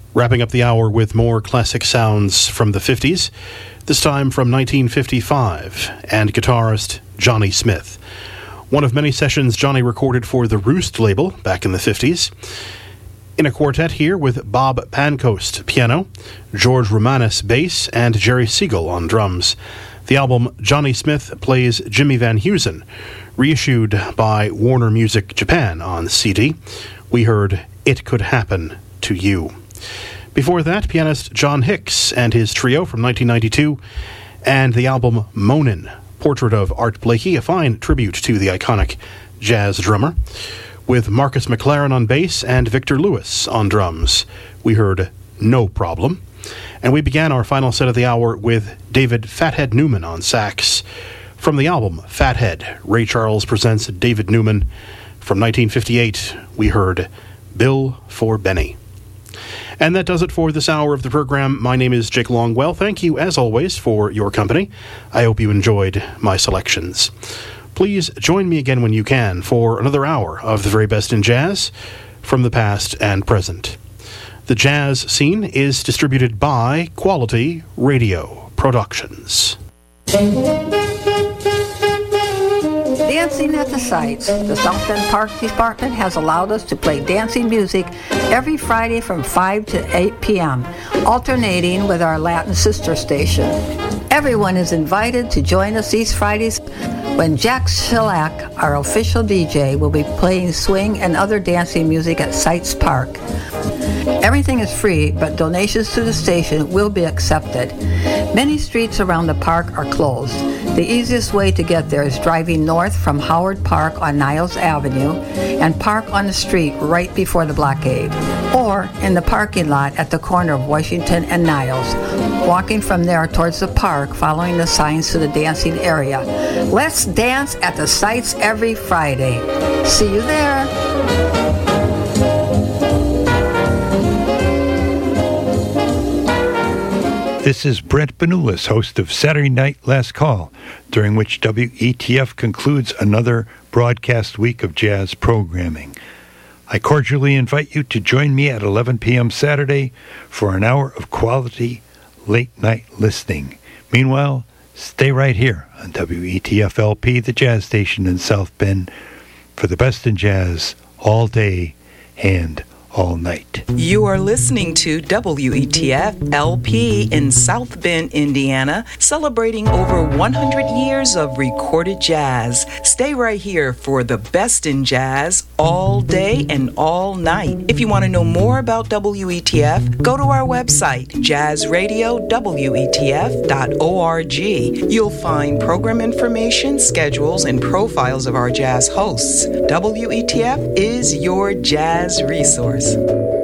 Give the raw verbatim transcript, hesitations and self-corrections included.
Wrapping up the hour with more classic sounds from the fifties, this time from nineteen fifty-five, and guitarist Johnny Smith. One of many sessions Johnny recorded for the Roost label back in the fifties. In a quartet here with Bob Pancoast piano, George Romanis bass, and Jerry Siegel on drums. The album Johnny Smith Plays Jimmy Van Heusen, reissued by Warner Music Japan on C D. We heard It Could Happen to You. Before that, pianist John Hicks and his trio from nineteen ninety-two, and the album Moanin', portrait of Art Blakey, a fine tribute to the iconic jazz drummer, with Marcus McLaren on bass and Victor Lewis on drums. We heard No Problem. And we began our final set of the hour with David Fathead Newman on sax. From the album Fathead, Ray Charles presents David Newman. From nineteen fifty-eight, we heard Bill for Benny. And that does it for this hour of the program. My name is Jake Longwell. Thank you, as always, for your company. I hope you enjoyed my selections. Please join me again when you can for another hour of the very best in jazz from the past and present. The Jazz Scene is distributed by Quality Radio Productions. Dancing at the Sites. The South Bend Park Department has allowed us to play dancing music every Friday from five to eight p.m., alternating with our Latin sister station. Everyone is invited to join us these Fridays when Jack Shellac, our official D J, will be playing swing and other dancing music at Sites Park. Everything is free, but donations to the station will be accepted. Many streets around the park are closed. The easiest way to get there is driving north from Howard Park on Niles Avenue and park on the street right before the blockade, or in the parking lot at the corner of Washington and Niles, walking from there towards the park, following the signs to the dancing area. Let's dance at the Sites every Friday. See you there. This is Brent Benulis, host of Saturday Night Last Call, during which W E T F concludes another broadcast week of jazz programming. I cordially invite you to join me at eleven p.m. Saturday for an hour of quality late-night listening. Meanwhile, stay right here on W E T F L P, the jazz station in South Bend, for the best in jazz all day and all night. You are listening to W E T F L P in South Bend, Indiana, celebrating over one hundred years of recorded jazz. Stay right here for the best in jazz all day and all night. If you want to know more about W E T F, go to our website, jazz radio w e t f dot org. You'll find program information, schedules, and profiles of our jazz hosts. W E T F is your jazz resource.